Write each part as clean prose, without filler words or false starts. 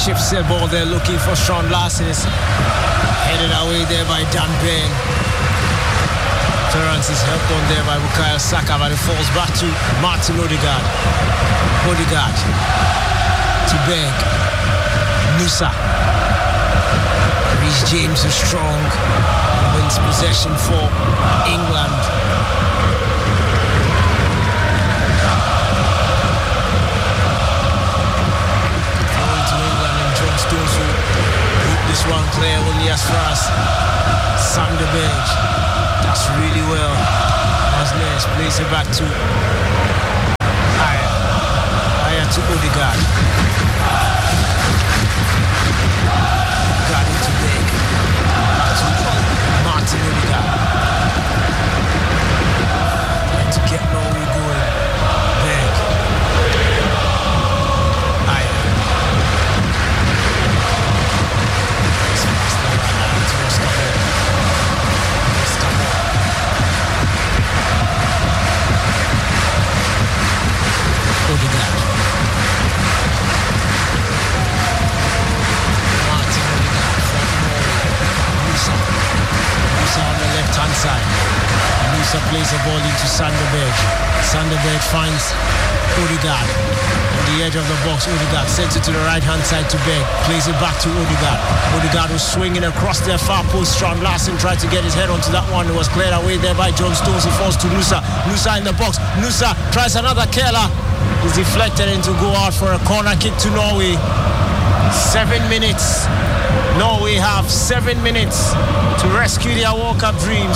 Shifts the ball there, looking for Sean Larson. Is headed away there by Dan Bain. Terence is helped on there by Bukayo Saka, but it falls back to Martin Odegaard. Odegaard to Berg. Nusa. Reece James is strong. Wins possession for England. Going to England and John Stones will put this one clear only as far as Sander Berge. That's really well. Asnes plays it back to Aya to Odegaard. Got it to Berg. Martin Odegaard. Trying to get Norway going. Berg. Aya. It's fast now to Oskar. Odegaard. Martin Odegaard from Norway. Musa on the left-hand side. Musa plays the ball into Sander Berge. Sander Berge finds Odegaard on the edge of the box. Odegaard sends it to the right-hand side to Berge. Plays it back to Odegaard. Odegaard was swinging across their far post. Sean Larson tried to get his head onto that one. It was cleared away there by John Stones. He falls to Nusa. Nusa in the box. Nusa tries another curler. He's deflected and to go out for a corner kick to Norway. 7 minutes. Norway have 7 minutes to rescue their World Cup dreams.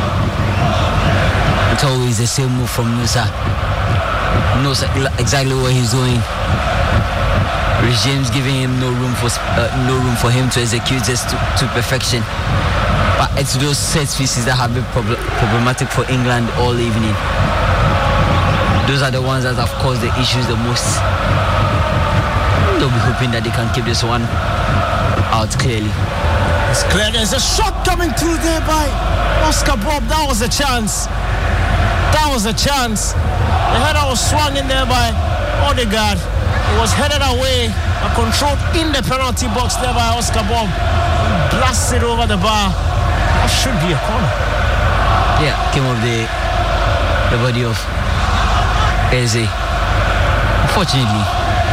It's always the same move from Nusa. Knows exactly what he's doing. Reece James giving him no room for him to execute this to perfection. But it's those set pieces that have been problematic for England all evening. Those are the ones that have caused the issues the most. They'll be hoping that they can keep this one out clearly. It's clear. There's a shot coming through there by Oscar Bob. That was a chance. That was a chance. The header was swung in there by Odegaard. It was headed away and controlled in the penalty box there by Oscar Bob. Blasted over the bar. That should be a corner. Yeah, came off the body of Eze. Unfortunately.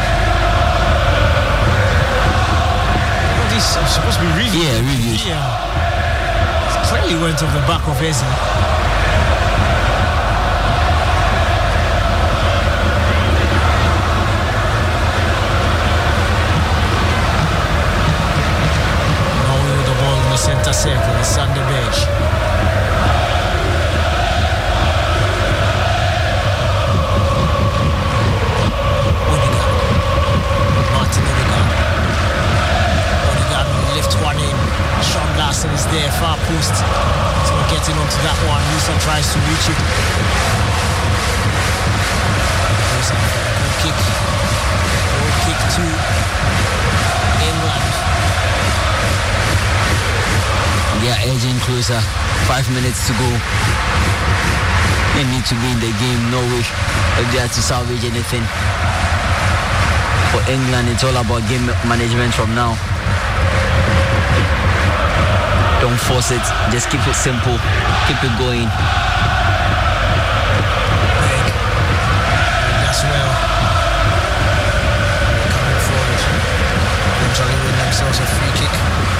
This is supposed to be reviewed. Yeah, reviewed. Yeah. It clearly went off the back of Eze. Norway with the ball in the center circle. It's Sander Berge. Larson is there, far post. So getting onto that one. Musa tries to reach it. Goes out for a goal kick. Goal kick to England. They are edging closer. 5 minutes to go. They need to be in the game. Norway, if they are to salvage anything. For England, it's all about game management from now. Don't force it. Just keep it simple. Keep it going. Big. That's well. Coming forward. Eventually win themselves a free kick.